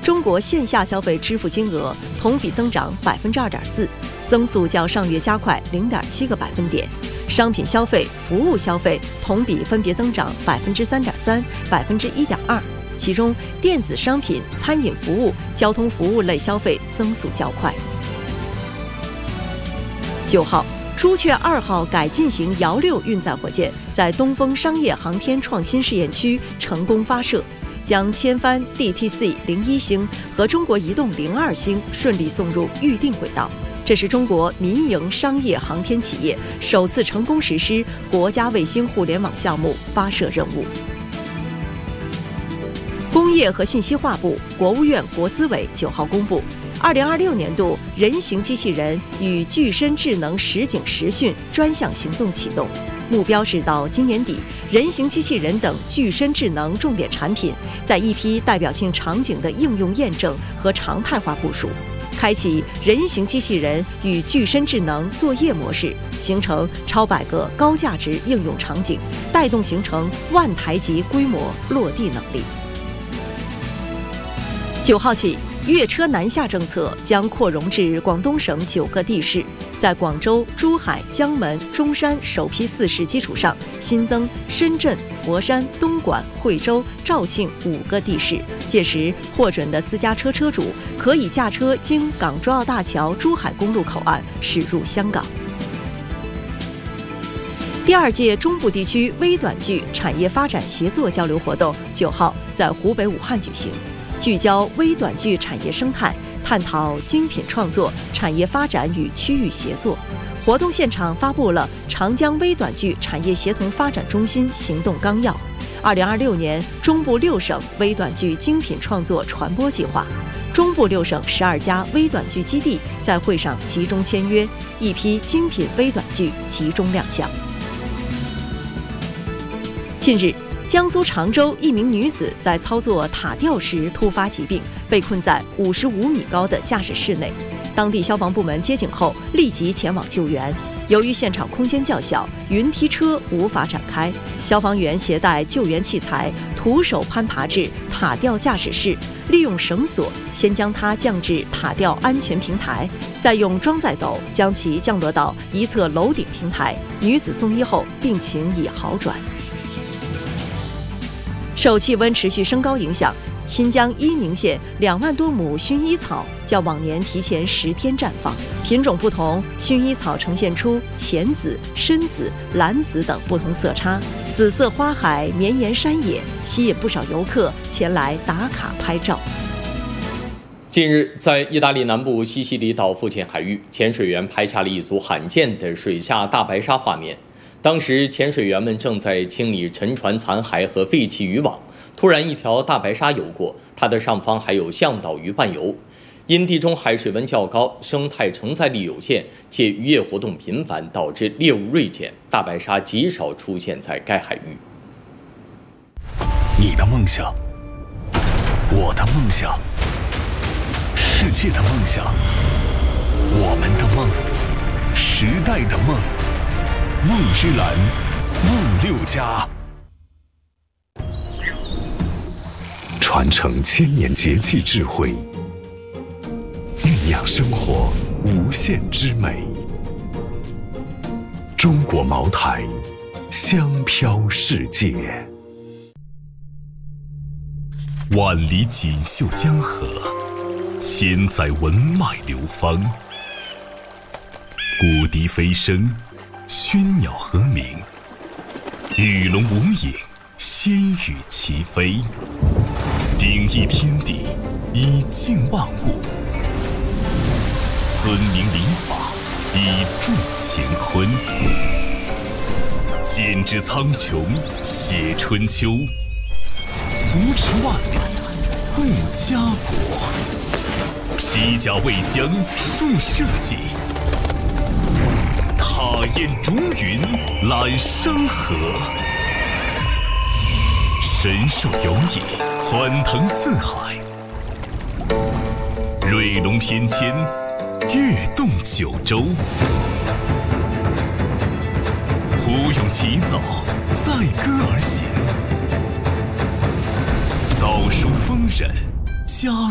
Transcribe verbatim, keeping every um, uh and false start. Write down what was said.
中国线下消费支付金额同比增长百分之二点四，增速较上月加快零点七个百分点。商品消费、服务消费同比分别增长百分之三点三、百分之一点二，其中电子商品、餐饮服务、交通服务类消费增速较快。九号，朱雀二号改进型遥六运载火箭在东风商业航天创新试验区成功发射，将千帆 D T C 零一星和中国移动零二星顺利送入预定轨道。这是中国民营商业航天企业首次成功实施国家卫星互联网项目发射任务。工业和信息化部、国务院国资委九号公布，二零二六年度人形机器人与具身智能实景实训专项行动启动，目标是到今年底，人形机器人等具身智能重点产品在一批代表性场景的应用验证和常态化部署，开启人形机器人与具身智能作业模式，形成超百个高价值应用场景，带动形成万台级规模落地能力。九号起，粤车南下政策将扩容至广东省九个地市，在广州、珠海、江门、中山首批四市基础上，新增深圳、佛山、东莞、惠州、肇庆五个地市。届时，获准的私家车车主可以驾车经港珠澳大桥珠海公路口岸驶入香港。第二届中部地区微短剧产业发展协作交流活动九号在湖北武汉举行。聚焦微短剧产业生态，探讨精品创作、产业发展与区域协作。活动现场发布了长江微短剧产业协同发展中心行动纲要、二零二六年中部六省微短剧精品创作传播计划。中部六省十二家微短剧基地在会上集中签约，一批精品微短剧集中亮相。近日，江苏常州一名女子在操作塔吊时突发疾病，被困在五十五米高的驾驶室内。当地消防部门接警后，立即前往救援。由于现场空间较小，云梯车无法展开，消防员携带救援器材，徒手攀爬至塔吊驾驶室，利用绳索先将它降至塔吊安全平台，再用装载斗将其降落到一侧楼顶平台。女子送医后，病情已好转。受气温持续升高影响，新疆伊宁县两万多亩薰衣草较往年提前十天绽放，品种不同，薰衣草呈现出浅紫、深紫、蓝紫等不同色差，紫色花海绵延山野，吸引不少游客前来打卡拍照。 近日，在意大利南部西西里岛附近海域，潜水员拍下了一组罕见的水下大白鲨画面。当时，潜水员们正在清理沉船残骸和废弃渔网，突然一条大白鲨游过，它的上方还有向导鱼伴游。因地中海水温较高，生态承载力有限，且渔业活动频繁，导致猎物锐减，大白鲨极少出现在该海域。 你的梦想，我的梦想，世界的梦想，我们的梦，时代的梦。梦之蓝，梦六家，传承千年节气智慧，酝酿生活无限之美。中国茅台，香飘世界。万里锦绣江河，千载文脉流芳。古笛飞声，喧鸟和鸣，鱼龙无影，仙羽齐飞。鼎益天地，以静万物；尊明礼法，以助乾坤。剪纸苍穹，写春秋；扶持万里，护家国。披甲为将，树社稷。踏雁逐云，揽山河。神兽游弋，欢腾四海。瑞龙翩跹，跃动九州。胡咏起早，载歌而行。道书丰稔，家